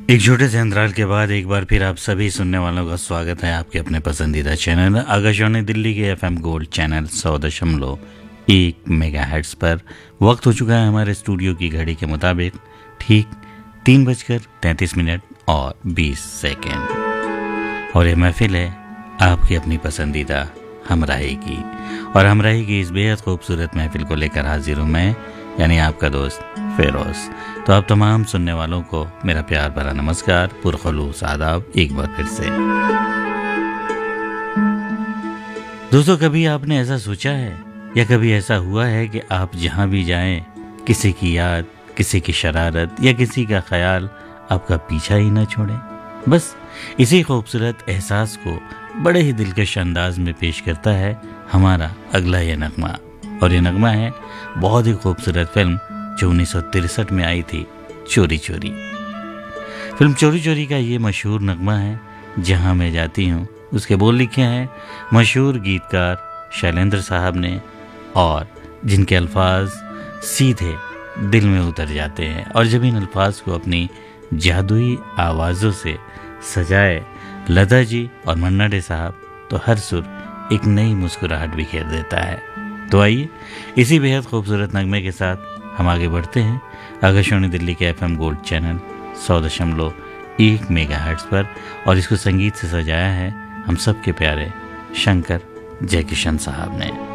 एक छोटे से अंतराल के बाद एक बार फिर आप सभी सुनने वालों का स्वागत है आपके अपने पसंदीदा चैनल आकाशवाणी दिल्ली के एफएम गोल्ड चैनल 100.1 मेगाहर्ट्ज पर। वक्त हो चुका है हमारे स्टूडियो की घड़ी के मुताबिक ठीक 3:33 और 20 सेकेंड। और ये महफिल है आपकी अपनी पसंदीदा हमराही की। और हमराही की इस बेहद खूबसूरत महफिल को लेकर हाजिर हूँ मैं, यानी आपका दोस्त फेरोज। तो आप तमाम सुनने वालों को मेरा प्यार भरा नमस्कार, पुरखलूस आदाब एक बार फिर से। दोस्तों, कभी आपने ऐसा सोचा है या कभी ऐसा हुआ है कि आप जहां भी जाएं, किसी की याद, किसी की शरारत या किसी का ख्याल आपका पीछा ही ना छोड़े? बस इसी खूबसूरत एहसास को बड़े ही दिलकश अंदाज में पेश करता है हमारा अगला ये नगमा। और ये नगमा है बहुत ही खूबसूरत फिल्म जो 1963 में आई थी, चोरी चोरी। फिल्म चोरी चोरी का ये मशहूर नगमा है, जहां मैं जाती हूँ। उसके बोल लिखे हैं मशहूर गीतकार शैलेंद्र साहब ने, और जिनके अल्फाज सीधे दिल में उतर जाते हैं। और जब इन अल्फाज को अपनी जादुई आवाज़ों से सजाए लता जी और मन्ना डे साहब, तो हर सुर एक नई मुस्कुराहट बिखेर देता है। तो आइए इसी बेहद खूबसूरत नगमे के साथ हम आगे बढ़ते हैं आकाशवाणी दिल्ली के एफएम गोल्ड चैनल 100.1 मेगाहर्ट्ज पर। और इसको संगीत से सजाया है हम सबके प्यारे शंकर जयकिशन साहब ने।